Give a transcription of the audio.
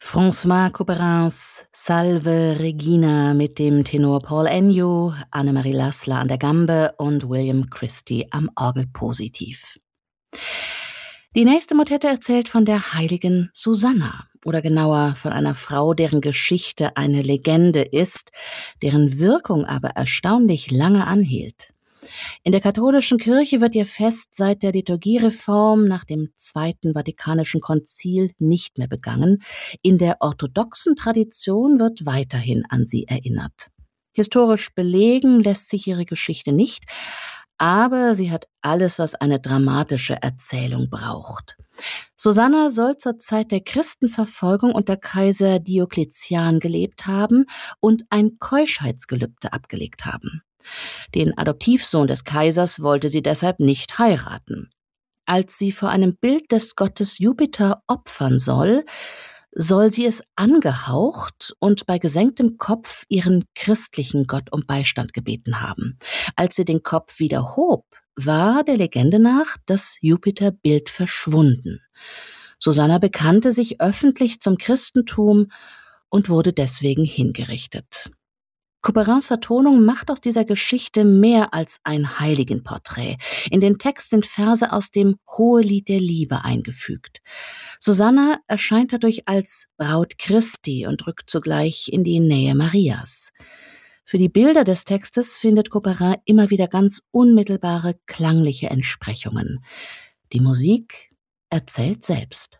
François Couperins Salve Regina mit dem Tenor Paul Ennio, Annemarie Lassler an der Gambe und William Christie am Orgelpositiv. Die nächste Motette erzählt von der heiligen Susanna, oder genauer von einer Frau, deren Geschichte eine Legende ist, deren Wirkung aber erstaunlich lange anhielt. In der katholischen Kirche wird ihr Fest seit der Liturgiereform nach dem Zweiten Vatikanischen Konzil nicht mehr begangen. In der orthodoxen Tradition wird weiterhin an sie erinnert. Historisch belegen lässt sich ihre Geschichte nicht, aber sie hat alles, was eine dramatische Erzählung braucht. Susanna soll zur Zeit der Christenverfolgung unter Kaiser Diokletian gelebt haben und ein Keuschheitsgelübde abgelegt haben. Den Adoptivsohn des Kaisers wollte sie deshalb nicht heiraten. Als sie vor einem Bild des Gottes Jupiter opfern soll sie es angehaucht und bei gesenktem Kopf ihren christlichen Gott um Beistand gebeten haben. Als sie den Kopf wieder hob, war der Legende nach das Jupiterbild verschwunden. Susanna bekannte sich öffentlich zum Christentum und wurde deswegen hingerichtet. Couperins Vertonung macht aus dieser Geschichte mehr als ein Heiligenporträt. In den Text sind Verse aus dem Hohelied der Liebe eingefügt. Susanna erscheint dadurch als Braut Christi und rückt zugleich in die Nähe Marias. Für die Bilder des Textes findet Couperin immer wieder ganz unmittelbare klangliche Entsprechungen. Die Musik erzählt selbst.